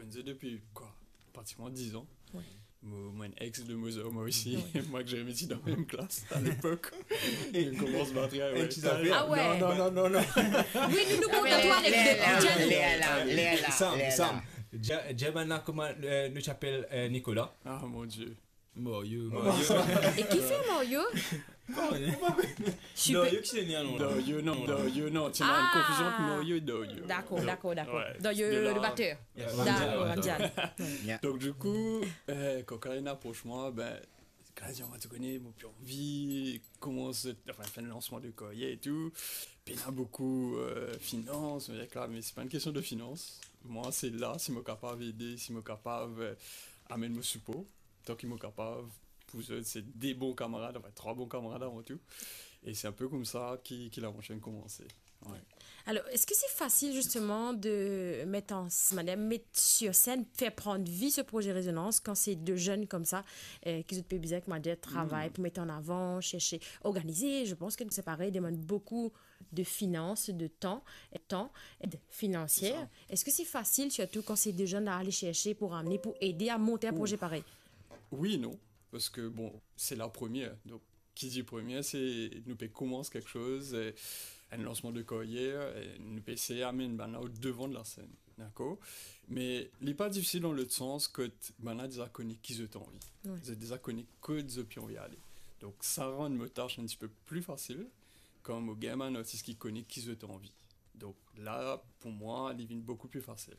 connais depuis quoi, pratiquement 10 ans. Ouais. Mon ex de Mozo, moi aussi, Ouais. moi que j'avais mis dans la même classe à l'époque. Et on commence à battre. Ah ouais. Non. Oui, nous comptons toi avec Sam. Jabana, comment nous s'appelle Nicolas? Ah mon Dieu. Moyo. Et qui fait Mario? Non, yo qui c'est né non. Doyo, non. Tu as une confusion entre Moyo et Doyo. D'accord. Ouais. Dans le batteur. D'accord, Ranjan. Donc du coup, quand Karine approche moi, quand elle dit on va te connaître, mon plus envie, commence, fait le lancement de Koye et tout, puis il y a beaucoup finance, mais c'est pas une question de finance. Moi c'est là, si je suis capable d'aider, si je suis capable d'amener mon support, tant qu'il est capable, pour eux c'est des bons camarades, 3 bons camarades avant tout, et c'est un peu comme ça qu'il a prochaine commencé. Ouais. Alors, est-ce que c'est facile justement de mettre sur scène, faire prendre vie ce projet Résonance quand c'est deux jeunes comme ça qui ont bizarre m'a dit travail pour mettre en avant, chercher, organiser. Je pense que c'est pareil, demande beaucoup de finances, de temps, aide financière. Est-ce que c'est facile surtout quand c'est deux jeunes à aller chercher pour amener, pour aider à monter un projet pareil? Oui et non, parce que bon, c'est la première. Donc, qui dit première, c'est nous commence quelque chose. Un lancement de carrière, nous PC amène au devant de la scène, d'accord. Mais il n'est pas difficile dans le sens que maintenant déjà connu qui je t'envie, j'ai déjà connu que je puis envie aller. Donc ça rend une tâche un petit peu plus facile, comme au gamin aussi qui connaît qui je t'envie. Donc là, pour moi, il devient beaucoup plus facile.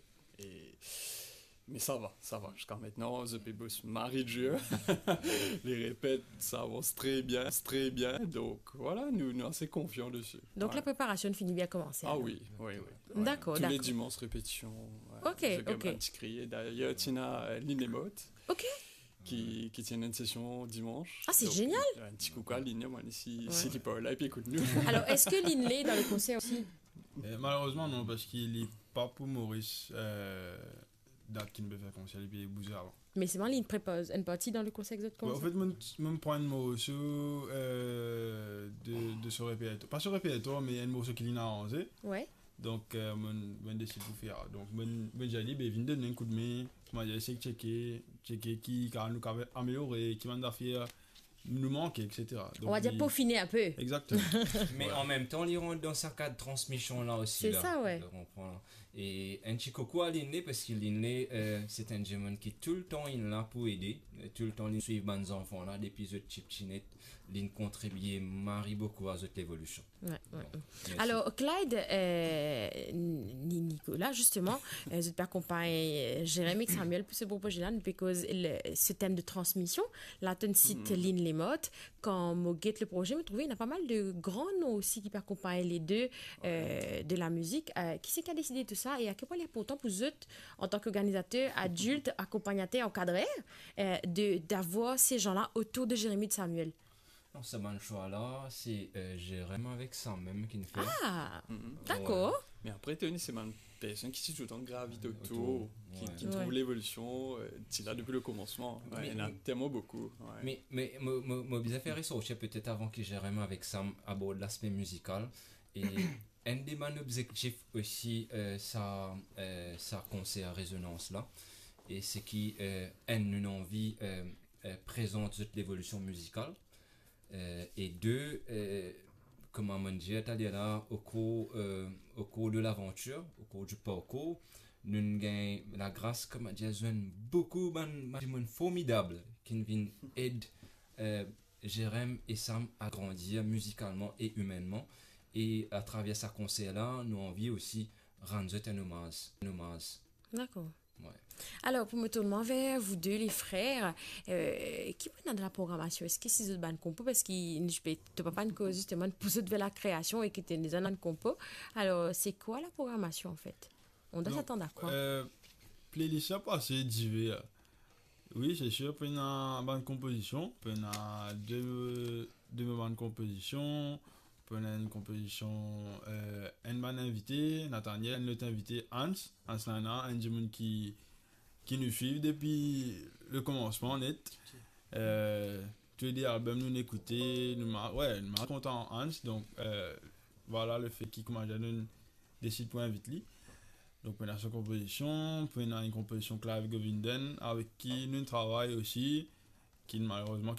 Mais ça va. Jusqu'à maintenant, The Boss marie de jeu. Les répètes, ça avance très bien. Donc voilà, nous sommes assez confiants dessus. Donc la préparation finit bien commencer. Ah oui. D'accord. Tous les dimanches, répétition. Ok. Un petit crier. D'ailleurs, tu as l'Inémote. Ok. Qui tient une session dimanche. Ah, c'est donc, génial. Un petit coucou à Liné, si tu pas là, et puis écoute-nous. Alors, est-ce que Linley dans le concert aussi? Malheureusement, non, parce qu'il n'est pas pour Maurice. Date qui ne peut faire concert et puis bouger avant. Mais c'est vraiment, il propose une partie dans le concert de concert. En fait, je prends un morceau de ce répertoire. Pas ce répertoire, mais un morceau qu'il a arrangé. Ouais. Donc, je décide de faire. Donc, j'ai dit, viens donner un coup de main. Je essayer de checker qui nous a amélioré, qui m'a fait nous manque, etc. Donc, on va dire peaufiner un peu. Exactement. Mais en même temps, ils rentrent dans sa cadre de transmission là aussi. C'est ça, ouais. Et un petit coucou à Linley, parce que Linley, c'est un jeune qui tout le temps il est là pour aider. Tout le temps, il suit les enfants là, depuis le chip chinette. Il contribue marie beaucoup à cette évolution. Ouais. Alors, Clyde, Nicolas, justement, je t'accompagne Jérémy et Samuel pour ce projet-là, parce que ce thème de transmission, là, tu cites Linley Motte. Quand je regarde le projet, je trouve qu'il y a pas mal de grands noms aussi qui accompagnent les deux de la musique. Qui c'est qui a décidé de tout ça et à quel point il est important pour eux, en tant qu'organisateurs, adultes, accompagnateurs, encadreurs, d'avoir ces gens-là autour de Jérémy et de Samuel? Non, ce bon choix là, c'est Jérémy avec ça même qui nous fait. Ah, d'accord. Ouais. Mais après, Tony, c'est une personne qui tout le temps gravite autour, qui trouve l'évolution, c'est là depuis le commencement. Il y en a tellement beaucoup. Ouais. Mais je faire ça aussi peut-être avant que Jérémy avec Sam aborde l'aspect musical. Et un des mes objectifs aussi, ça concert Résonance là. Et c'est qui une envie présente de l'évolution musicale. Et deux, comment on dit, là, au cours de l'aventure, au cours du parcours, nous avons la grâce, comme on dit, beaucoup de formidables qui viennent aider Jérémy et Sam à grandir musicalement et humainement. Et à travers ce concert-là, nous avons envie aussi de rendre un hommage. D'accord. Ouais. Alors, pour me tourner vers vous deux, les frères, qui prennent dans la programmation? Est-ce que c'est une compo? Parce que je ne peux pas une cause justement pour eux de la création et que tu es déjà dans une compo. Alors, c'est quoi la programmation en fait? On doit s'attendre à quoi? Playlist pas assez divers. Oui, c'est sûr, pour une bonne composition, pour deux bonnes compositions, pour une composition, un bon invité, Nathaniel, notre invité Hans Lana, un jeune qui nous suit depuis le commencement net. Tous les albums nous écoutés, nous content Hans, donc voilà le fait qu'il commence à nous décide pour inviter lui. Donc, on a cette composition, puis on a une composition Clive Govinden avec qui nous travaillons aussi, qui malheureusement